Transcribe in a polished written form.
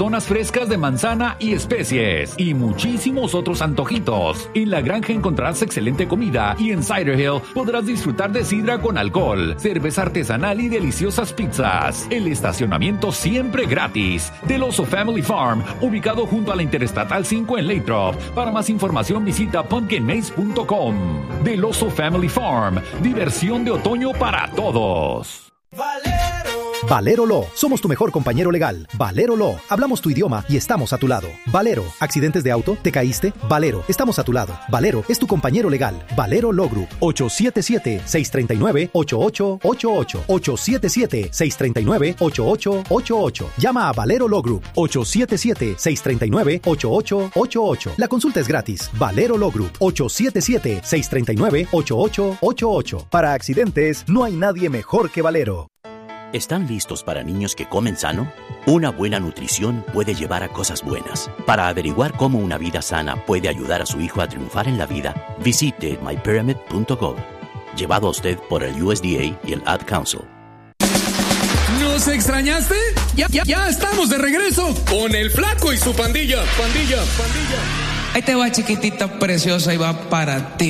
donas frescas de manzana y especies, y muchísimos otros antojitos. En La Granja encontrarás excelente comida y en Cider Hill podrás disfrutar de sidra con alcohol, cerveza artesanal y deliciosas pizzas. El estacionamiento siempre gratis. Del Oso Family Farm, ubicado junto a la Interestatal 5 en Lathrop. Para más información visita pumpkinmaze.com. Del Oso Family Farm, diversión de otoño para todos. Valero Law, somos tu mejor compañero legal. Valero Law, hablamos tu idioma y estamos a tu lado. Valero, ¿accidentes de auto? ¿Te caíste? Valero, estamos a tu lado. Valero es tu compañero legal. Valero Law Group, 877-639-8888. 877-639-8888. Llama a Valero Law Group, 877-639-8888. La consulta es gratis. Valero Law Group, 877-639-8888. Para accidentes, no hay nadie mejor que Valero. ¿Están listos para niños que comen sano? Una buena nutrición puede llevar a cosas buenas. Para averiguar cómo una vida sana puede ayudar a su hijo a triunfar en la vida, visite mypyramid.gov. Llevado a usted por el USDA y el Ad Council. ¿Nos extrañaste? Ya estamos de regreso con el Flaco y su pandilla. Pandilla. Ahí te va, chiquitita preciosa, y va para ti.